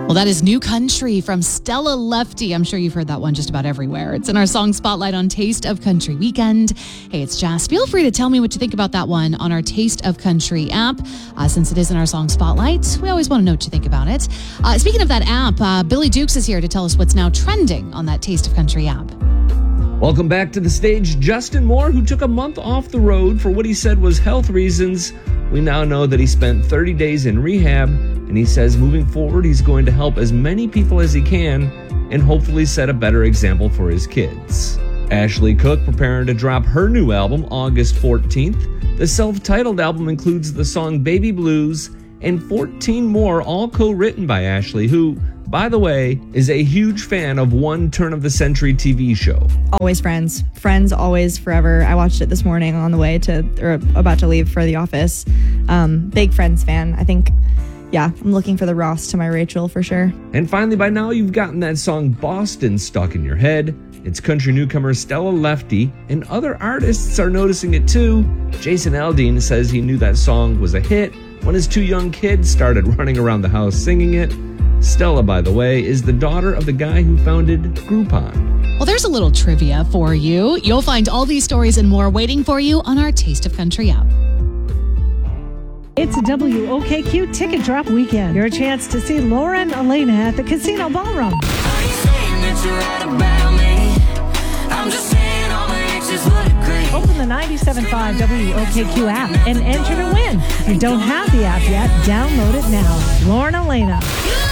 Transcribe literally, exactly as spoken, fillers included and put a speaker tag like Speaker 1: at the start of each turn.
Speaker 1: Well, that is New Country from Stella Lefty. I'm sure you've heard that one just about everywhere. It's in our song spotlight on Taste of Country Weekend. Hey, it's Jess. Feel free to tell me what you think about that one on our Taste of Country app. Uh, since it is in our song spotlight, we always want to know what you think about it. Uh, speaking of that app, uh, Billy Dukes is here to tell us what's now trending on that Taste of Country app.
Speaker 2: Welcome back to the stage, Justin Moore, who took a month off the road for what he said was health reasons. We now know that he spent thirty days in rehab, and he says moving forward, he's going to help as many people as he can and hopefully set a better example for his kids. Ashley Cooke preparing to drop her new album August fourteenth. The self-titled album includes the song Baby Blues and fourteen more, all co-written by Ashley, who, by the way, is a huge fan of One Turn of the Century T V show.
Speaker 3: Always Friends. Friends, always, forever. I watched it this morning on the way to, or about to leave for the office. Um, big Friends fan. I think, yeah, I'm looking for the Ross to my Rachel for sure.
Speaker 2: And finally, by now, you've gotten that song Boston stuck in your head. It's country newcomer Stella Lefty, and other artists are noticing it too. Jason Aldean says he knew that song was a hit when his two young kids started running around the house singing it. Stella, by the way, is the daughter of the guy who founded Groupon.
Speaker 1: Well, there's a little trivia for you. You'll find all these stories and more waiting for you on our Taste of Country app.
Speaker 4: It's a W O K Q Ticket Drop Weekend. Your chance to see Lauren Elena at the Casino Ballroom.
Speaker 5: I ain't saying that you're right about me. I'm just saying all my exes would agree.
Speaker 4: Open the ninety-seven point five W O K Q app and enter to win. If you don't have the app yet, download it now. Lauren Elena.